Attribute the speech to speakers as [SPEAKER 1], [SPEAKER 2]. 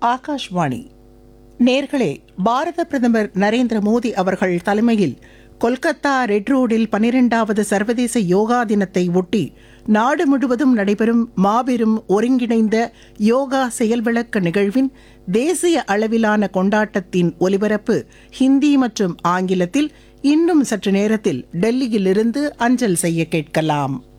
[SPEAKER 1] ஆகாஷ்வாணி. நேர்களே, பாரத பிரதமர் நரேந்திர மோடி அவர்கள் தலைமையில் கொல்கத்தா ரெட் ரோடில் 12வது சர்வதேச யோகா தினத்தை ஒட்டி நாடு முழுவதும் நடைபெறும் மாபெரும் ஒருங்கிணைந்த யோகா செயல்விளக்க நிகழ்வின் தேசிய அளவிலான கொண்டாட்டத்தின் ஒலிபரப்பு ஹிந்தி மற்றும் ஆங்கிலத்தில் இன்னும் சற்று நேரத்தில் டெல்லியிலிருந்து அஞ்சல் செய்ய கேட்கலாம்.